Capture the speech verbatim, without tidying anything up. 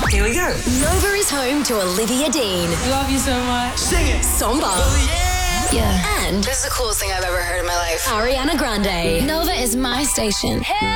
Here we go. Nova is home to Olivia Dean. Love you so much. Sing it. Somba. Oh, yeah. Yeah. And This is the coolest thing I've ever heard in my life. Ariana Grande. Nova is my station.